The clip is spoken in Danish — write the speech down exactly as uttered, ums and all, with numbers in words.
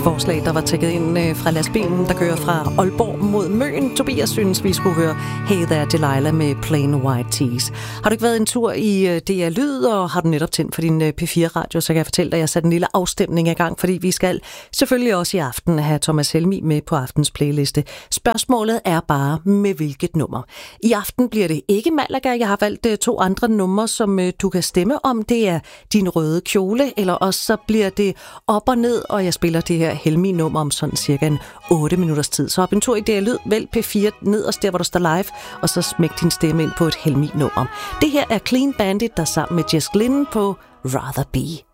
forslag, der var tækket ind fra lastbilen, der kører fra Aalborg mod Møn. Tobias synes, vi skulle høre Hey There Delilah med Plain White Tees. Har du ikke været en tur i D R Lyd, og har du netop tændt for din P fire radio, så kan jeg fortælle dig, at jeg satte en lille afstemning i gang, fordi vi skal selvfølgelig også i aften have Thomas Helmig med på aftens playliste. Spørgsmålet er bare, med hvilket nummer. I aften bliver det ikke Malaga. Jeg har valgt to andre numre, som du kan stemme om. Det er Din Røde Kjole, eller også så bliver det Op og Ned, og jeg spiller det her Helmig-nummer om sådan cirka en otte minutters tid. Så op en tur i D R Lyd, vælg P fire nederst der, hvor du står live, og så smæk din stemme ind på et Helmig-nummer. Det her er Clean Bandit, der sammen med Jess Glynn på Rather Be.